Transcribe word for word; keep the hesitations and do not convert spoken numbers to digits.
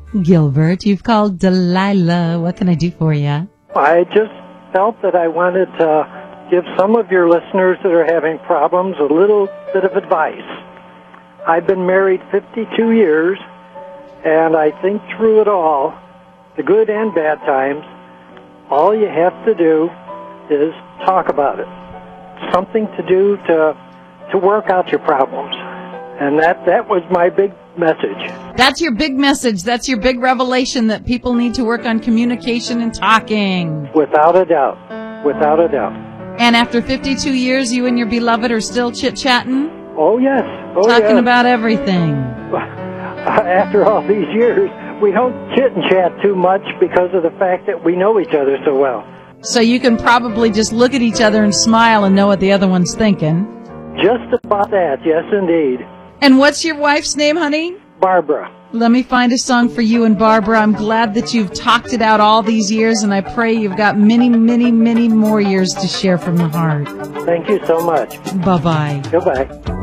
Gilbert, you've called Delilah. What can I do for you? I just felt that I wanted to give some of your listeners that are having problems a little bit of advice. I've been married fifty-two years, and I think through it all, the good and bad times, all you have to do is talk about it. Something to do to to work out your problems. And that, that was my big message. That's your big message. That's your big revelation, that people need to work on communication and talking. Without a doubt. Without a doubt. And after fifty-two years, you and your beloved are still chit-chatting? Oh, yes. Oh, Talking yes. about everything. After all these years, we don't chit and chat too much because of the fact that we know each other so well. So you can probably just look at each other and smile and know what the other one's thinking. Just about that, yes, indeed. And what's your wife's name, honey? Barbara. Let me find a song for you and Barbara. I'm glad that you've talked it out all these years, and I pray you've got many, many, many more years to share from the heart. Thank you so much. Bye-bye. Goodbye.